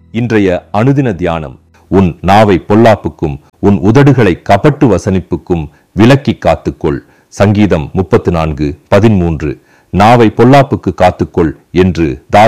இன்றைய அனுதின தியானம்: உன் நாவை பொல்லாப்புக்கும் உன் உதடுகளை கபட்டு வசனிப்புக்கும் விலக்கி காத்துக்கொள். சங்கீதம் 34:13. நாவை பொல்லாப்புக்கு காத்துக்கொள் என்று